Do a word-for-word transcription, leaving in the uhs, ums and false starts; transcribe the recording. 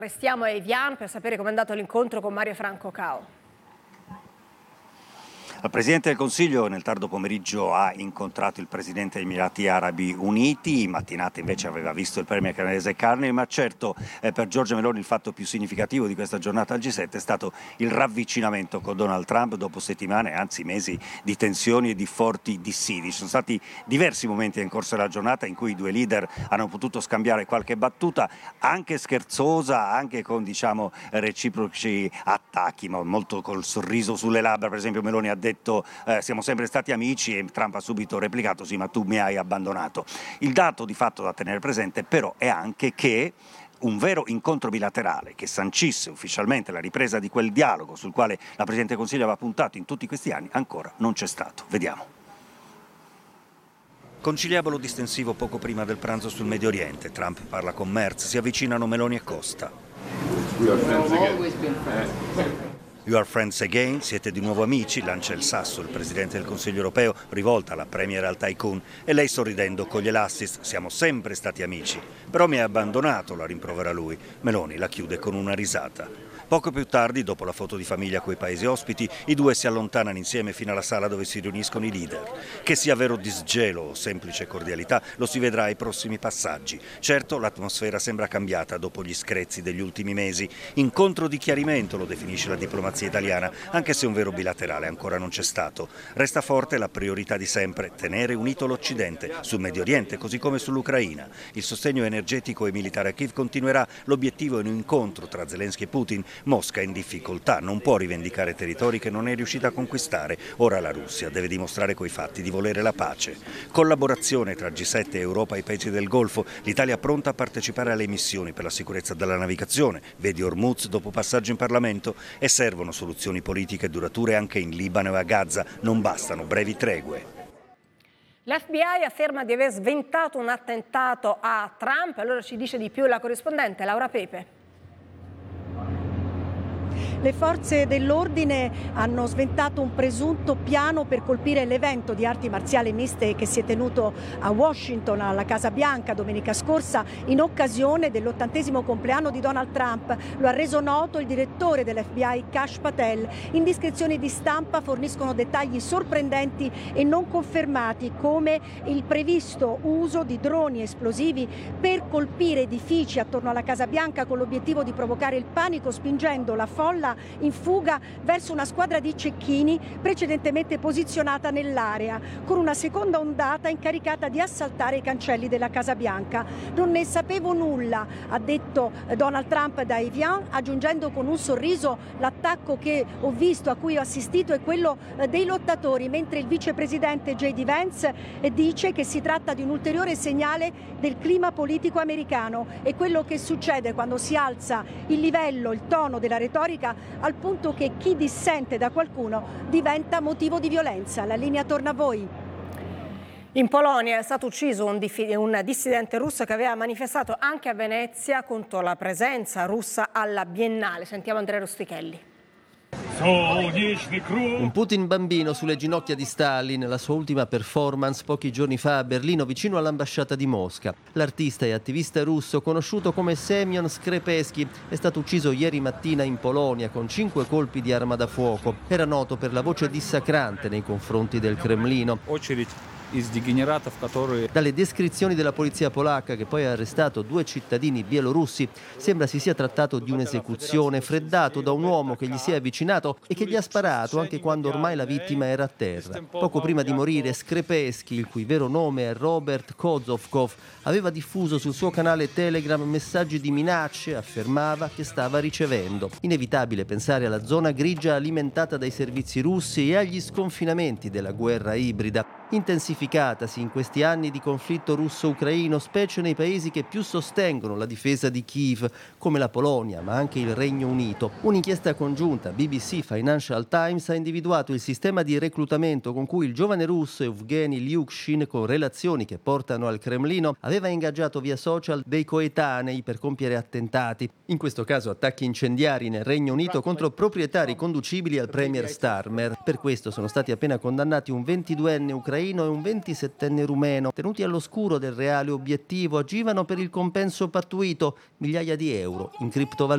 Restiamo a Evian per sapere com'è andato l'incontro con Mario Franco Cao. Il Presidente del Consiglio nel tardo pomeriggio ha incontrato il Presidente degli Emirati Arabi Uniti, in mattinata invece aveva visto il Premier canadese Carney, ma certo eh, per Giorgia Meloni il fatto più significativo di questa giornata al G sette è stato il ravvicinamento con Donald Trump dopo settimane, anzi mesi di tensioni e di forti dissidi. Ci sono stati diversi momenti in corso della giornata in cui i due leader hanno potuto scambiare qualche battuta, anche scherzosa, anche con diciamo reciproci attacchi, ma molto col sorriso sulle labbra. Per esempio Meloni ha detto detto eh, siamo sempre stati amici e Trump ha subito replicato sì ma tu mi hai abbandonato. Il dato di fatto da tenere presente però è anche che un vero incontro bilaterale che sancisse ufficialmente la ripresa di quel dialogo sul quale la Presidente del Consiglio aveva puntato in tutti questi anni ancora non c'è stato. Vediamo. Conciliabolo distensivo poco prima del pranzo sul Medio Oriente. Trump parla con Merz, si avvicinano Meloni e Costa. You are friends again, siete di nuovo amici, lancia il sasso il Presidente del Consiglio europeo, rivolta alla Premier al Tycoon, e lei sorridendo coglie l'assist, siamo sempre stati amici, però mi ha abbandonato, la rimprovera lui. Meloni la chiude con una risata. Poco più tardi, dopo la foto di famiglia coi paesi ospiti, i due si allontanano insieme fino alla sala dove si riuniscono i leader. Che sia vero disgelo o semplice cordialità, lo si vedrà ai prossimi passaggi. Certo, l'atmosfera sembra cambiata dopo gli screzi degli ultimi mesi. Incontro di chiarimento lo definisce la diplomazia italiana, anche se un vero bilaterale ancora non c'è stato. Resta forte la priorità di sempre, tenere unito l'Occidente, sul Medio Oriente così come sull'Ucraina. Il sostegno energetico e militare a Kiev continuerà, l'obiettivo è un incontro tra Zelensky e Putin. Mosca è in difficoltà, non può rivendicare territori che non è riuscita a conquistare. Ora la Russia deve dimostrare coi fatti di volere la pace. Collaborazione tra G sette, Europa e i paesi del Golfo. L'Italia pronta a partecipare alle missioni per la sicurezza della navigazione. Vedi Hormuz dopo passaggio in Parlamento. E servono soluzioni politiche durature anche in Libano e a Gaza. Non bastano brevi tregue. L'F B I afferma di aver sventato un attentato a Trump. Allora ci dice di più la corrispondente Laura Pepe. Le forze dell'ordine hanno sventato un presunto piano per colpire l'evento di arti marziali miste che si è tenuto a Washington, alla Casa Bianca, domenica scorsa, in occasione dell'ottantesimo compleanno di Donald Trump. Lo ha reso noto il direttore dell'F B I, Kash Patel. Indiscrezioni di stampa forniscono dettagli sorprendenti e non confermati, come il previsto uso di droni esplosivi per colpire edifici attorno alla Casa Bianca con l'obiettivo di provocare il panico, spingendo la folla in fuga verso una squadra di cecchini precedentemente posizionata nell'area, con una seconda ondata incaricata di assaltare i cancelli della Casa Bianca. Non ne sapevo nulla, ha detto Donald Trump da Evian, aggiungendo con un sorriso: l'attacco che ho visto, a cui ho assistito, è quello dei lottatori, mentre il vicepresidente J D Vance dice che si tratta di un ulteriore segnale del clima politico americano e quello che succede quando si alza il livello, il tono della retorica, al punto che chi dissente da qualcuno diventa motivo di violenza. La linea torna a voi. In Polonia è stato ucciso un, un dissidente russo che aveva manifestato anche a Venezia contro la presenza russa alla Biennale. Sentiamo Andrea Rostichelli. Un Putin bambino sulle ginocchia di Stalin, la sua ultima performance pochi giorni fa a Berlino vicino all'ambasciata di Mosca. L'artista e attivista russo, conosciuto come Semyon Skrepesky, è stato ucciso ieri mattina in Polonia con cinque colpi di arma da fuoco. Era noto per la voce dissacrante nei confronti del Cremlino. Dalle descrizioni della polizia polacca, che poi ha arrestato due cittadini bielorussi, sembra si sia trattato di un'esecuzione, freddato da un uomo che gli si è avvicinato e che gli ha sparato anche quando ormai la vittima era a terra. Poco prima di morire, Skrepesky, il cui vero nome è Robert Kozovkov, aveva diffuso sul suo canale Telegram messaggi di minacce, affermava che stava ricevendo. Inevitabile pensare alla zona grigia alimentata dai servizi russi e agli sconfinamenti della guerra ibrida, intensificatasi in questi anni di conflitto russo-ucraino, specie nei paesi che più sostengono la difesa di Kiev, come la Polonia, ma anche il Regno Unito. Un'inchiesta congiunta B B C Financial Times ha individuato il sistema di reclutamento con cui il giovane russo Evgeny Lyukshin, con relazioni che portano al Cremlino, aveva ingaggiato via social dei coetanei per compiere attentati. In questo caso attacchi incendiari nel Regno Unito contro proprietari conducibili al premier Starmer. Per questo sono stati appena condannati un ventiduenne ucraino e un ventisettenne rumeno. Tenuti all'oscuro del reale obiettivo, agivano per il compenso pattuito, migliaia di euro in criptovalute.